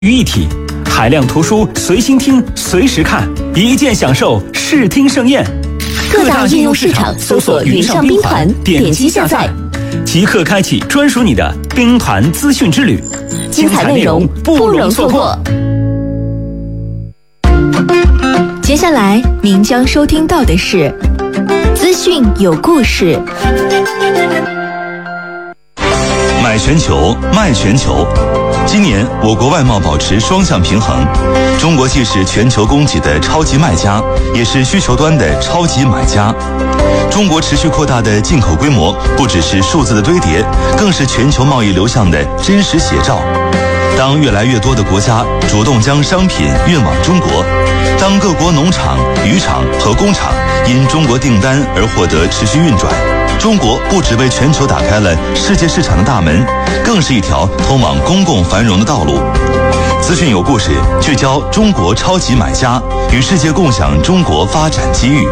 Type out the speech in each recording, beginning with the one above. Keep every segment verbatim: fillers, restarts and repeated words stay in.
于一体，海量图书随心听随时看，一键享受视听盛宴。 各大应用市场搜索云上兵团，点击下载， 即刻开启专属你的兵团资讯之旅， 精彩内容不容错过。接下来您将收听到的是资讯有故事。 买全球，卖全球。今年我国外贸保持双向平衡，中国既是全球供给的超级卖家，也是需求端的超级买家。中国持续扩大的进口规模，不只是数字的堆叠，更是全球贸易流向的真实写照。当越来越多的国家主动将商品运往中国，当各国农场、渔场和工厂因中国订单而获得持续运转，中国不只为全球打开了世界市场的大门，更是一条通往公共繁荣的道路。资讯有故事，聚焦中国超级买家，与世界共享中国发展机遇。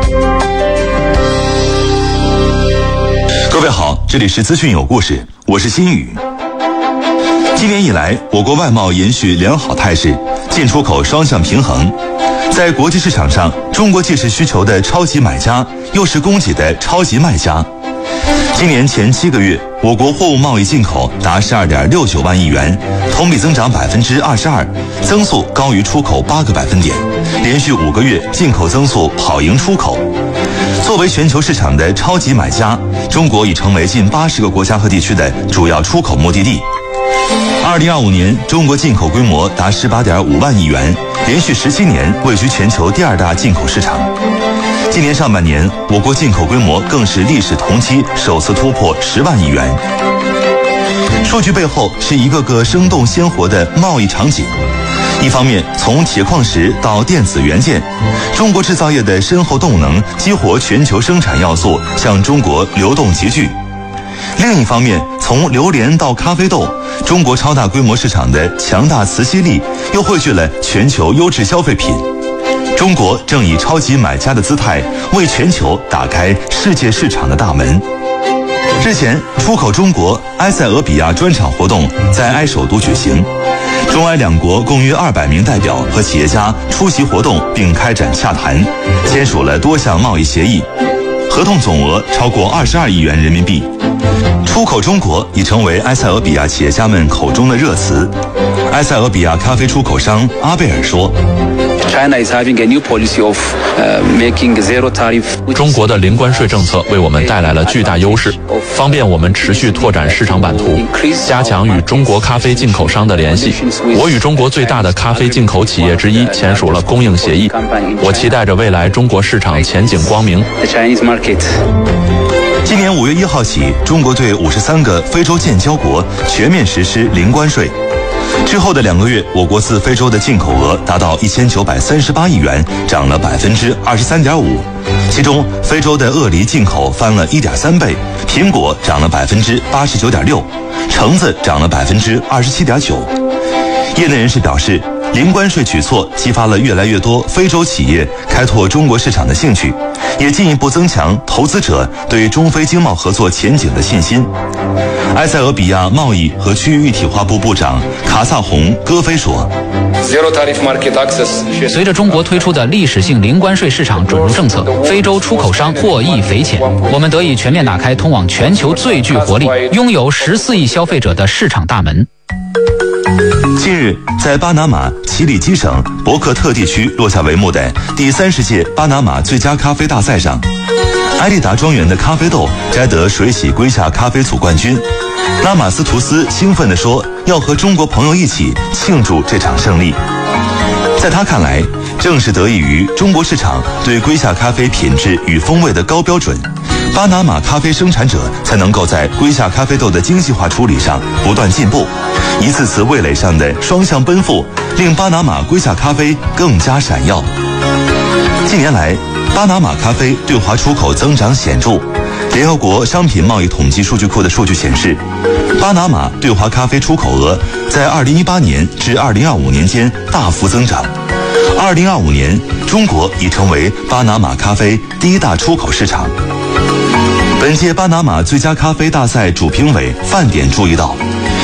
各位好，这里是资讯有故事，我是新宇。今年以来，我国外贸延续良好态势，进出口双向平衡。在国际市场上，中国既是需求的超级买家，又是供给的超级卖家。今年前七个月，我国货物贸易进口达十二点六九万亿元，同比增长百分之二十二，增速高于出口八个百分点，连续五个月进口增速跑赢出口。作为全球市场的超级买家，中国已成为近八十个国家和地区的主要出口目的地。二零二五年，中国进口规模达十八点五万亿元，连续十七年位居全球第二大进口市场。今年上半年，我国进口规模更是历史同期首次突破十万亿元。数据背后是一个个生动鲜活的贸易场景。一方面，从铁矿石到电子元件，中国制造业的深厚动能激活全球生产要素向中国流动集聚。另一方面，从榴莲到咖啡豆，中国超大规模市场的强大磁吸力又汇聚了全球优质消费品。中国正以超级买家的姿态为全球打开世界市场的大门。日前，出口中国埃塞俄比亚专场活动在埃首都举行，中埃两国共约二百名代表和企业家出席活动并开展洽谈，签署了多项贸易协议，合同总额超过二十二亿元人民币。出口中国已成为埃塞俄比亚企业家们口中的热词。埃塞俄比亚咖啡出口商阿贝尔说， 中国的零关税政策为我们带来了巨大优势，方便我们持续拓展市场版图，加强与中国咖啡进口商的联系。我与中国最大的咖啡进口企业之一签署了供应协议，我期待着未来中国市场前景光明。 今年五月一号起，中国对五十三个非洲建交国全面实施零关税。之后的两个月，我国自非洲的进口额达到一千九百三十八亿元，涨了百分之二十三点五。其中，非洲的鳄梨进口翻了一点三倍，苹果涨了百分之八十九点六，橙子涨了百分之二十七点九。业内人士表示，零关税举措激发了越来越多非洲企业开拓中国市场的兴趣，也进一步增强投资者对中非经贸合作前景的信心。埃塞俄比亚贸易和区域一体化部部长卡萨洪戈菲说， 随着中国推出的历史性零关税市场准入政策，非洲出口商获益匪浅，我们得以全面打开通往全球最具活力、拥有十四亿消费者的市场大门。 近日，在巴拿马奇里基省博克特地区落下帷幕的第三十届巴拿马最佳咖啡大赛上，埃利达庄园的咖啡豆摘得水洗瑰夏咖啡组冠军。拉马斯图斯兴奋地说，要和中国朋友一起庆祝这场胜利。在他看来，正是得益于中国市场对瑰夏咖啡品质与风味的高标准，巴拿马咖啡生产者才能够在瑰夏咖啡豆的精细化处理上不断进步，一次次味蕾上的双向奔赴，令巴拿马瑰夏咖啡更加闪耀。近年来，巴拿马咖啡对华出口增长显著。联合国商品贸易统计数据库的数据显示，巴拿马对华咖啡出口额在二零一八年至二零二五年间大幅增长。二零二五年，中国已成为巴拿马咖啡第一大出口市场。本届巴拿马最佳咖啡大赛主评委范典注意到，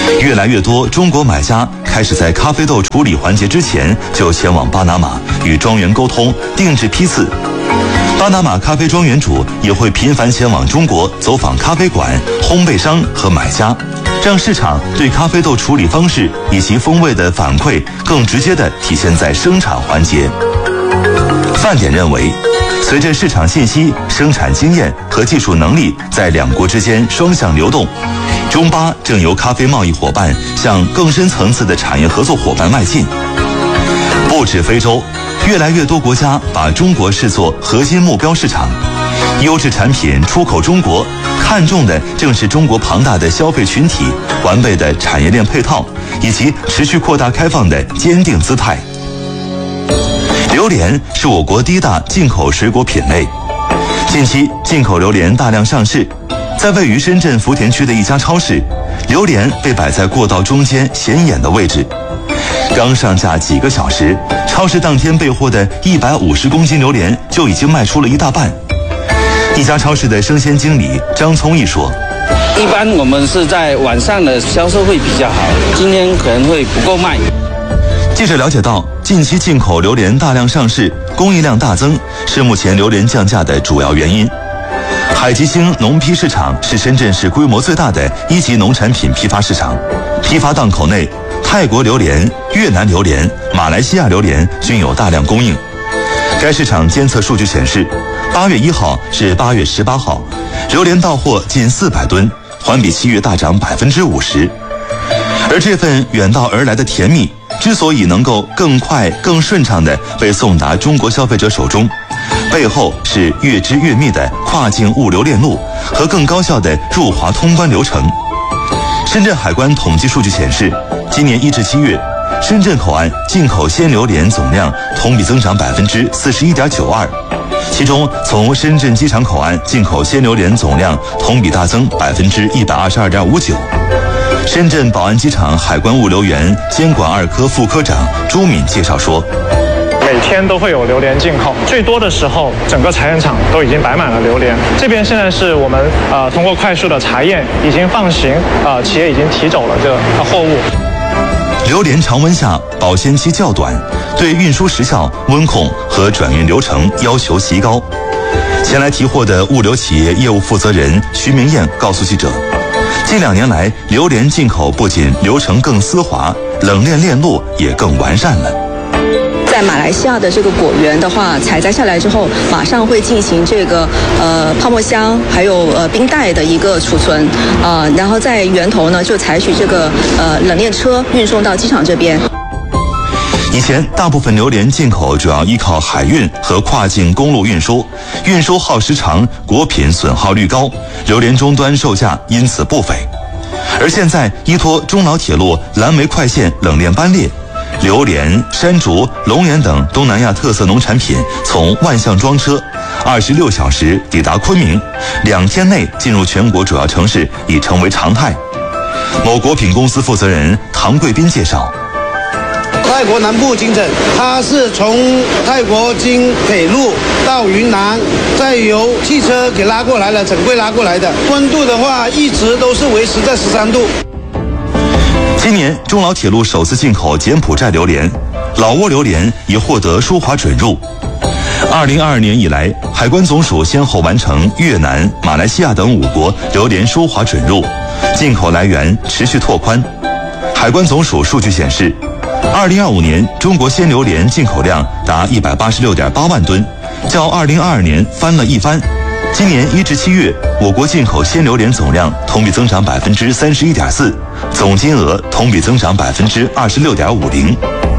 越来越多中国买家开始在咖啡豆处理环节之前就前往巴拿马与庄园沟通定制批次。巴拿马咖啡庄园主也会频繁前往中国走访咖啡馆、烘焙商和买家，让市场对咖啡豆处理方式以及风味的反馈更直接地体现在生产环节。范典认为，随着市场信息、生产经验和技术能力在两国之间双向流动，中巴正由咖啡贸易伙伴向更深层次的产业合作伙伴迈进。不止非洲，越来越多国家把中国视作核心目标市场，优质产品出口中国，看重的正是中国庞大的消费群体、完备的产业链配套以及持续扩大开放的坚定姿态。榴莲是我国第一大进口水果品类，近期进口榴莲大量上市，在位于深圳福田区的一家超市，榴莲被摆在过道中间显眼的位置。刚上架几个小时，超市当天备货的一百五十公斤榴莲就已经卖出了一大半。一家超市的生鲜经理张聪义说： 一般我们是在晚上的销售会比较好，今天可能会不够卖。 记者了解到，近期进口榴莲大量上市，供应量大增，是目前榴莲降价的主要原因。海吉星农批市场是深圳市规模最大的一级农产品批发市场，批发档口内泰国榴莲、越南榴莲、马来西亚榴莲均有大量供应。该市场监测数据显示，八月一号至八月十八号，榴莲到货近四百吨，环比七月大涨百分之五十。而这份远道而来的甜蜜，之所以能够更快、更顺畅地被送达中国消费者手中，背后是越织越密的跨境物流链路和更高效的入华通关流程。深圳海关统计数据显示，今年一至七月，深圳口岸进口鲜榴莲总量同比增长百分之四十一点九二，其中从深圳机场口岸进口鲜榴莲总量同比大增百分之一百二十二点五九。深圳宝安机场海关物流园监管二科副科长朱敏介绍说， 每天都会有榴莲进口，最多的时候整个采验场都已经摆满了榴莲。这边现在是我们呃通过快速的查验已经放行，呃企业已经提走了这个货物。 榴莲常温下保鲜期较短，对运输时效、温控和转运流程要求极高。前来提货的物流企业业务负责人徐明艳告诉记者，近两年来，榴莲进口不仅流程更丝滑，冷链链路也更完善了。 在马来西亚的这个果园的话，采摘下来之后，马上会进行这个呃泡沫箱，还有呃冰袋的一个储存，呃，然后在源头呢就采取这个呃冷链车运送到机场这边。 以前大部分榴莲进口主要依靠海运和跨境公路运输，运输耗时长，果品损耗率高，榴莲终端售价因此不菲。而现在依托中老铁路蓝莓快线冷链班列，榴莲、山竹、龙眼等东南亚特色农产品从万象装车，二十六小时抵达昆明，两天内进入全国主要城市已成为常态。某果品公司负责人唐贵斌介绍， 泰国南部金枕，它是从泰国经北路到云南，再由汽车给拉过来了，整柜拉过来的。温度的话，一直都是维持在十三度。 今年中老铁路首次进口柬埔寨榴莲，老挝榴莲已获得输华准入。二零二二年以来，海关总署先后完成越南、马来西亚等五国榴莲输华准入，进口来源持续拓宽。海关总署数据显示，二零二五年中国鲜榴莲进口量达一百八十六点八万吨，较二零二二年翻了一番。今年一至七月，我国进口鲜榴莲总量同比增长百分之三十一点四，总金额同比增长百分之二十六点五零。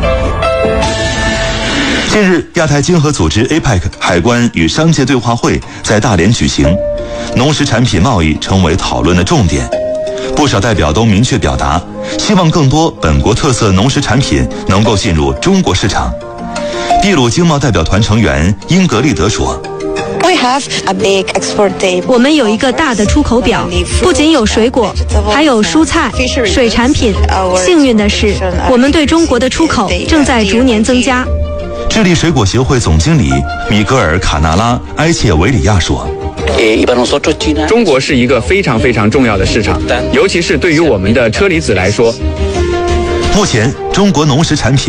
近日，亚太经合组织 A P E C 海关与商界对话会在大连举行，农食产品贸易成为讨论的重点。不少代表都明确表达，希望更多本国特色农食产品能够进入中国市场。秘鲁经贸代表团成员英格丽德说， 我们有一个大的出口表，不仅有水果，还有蔬菜、水产品。幸运的是，我们对中国的出口正在逐年增加。 智利水果协会总经理米格尔·卡纳拉埃切维里亚说， 中国是一个非常非常重要的市场，尤其是对于我们的车厘子来说。 目前，中国农食产品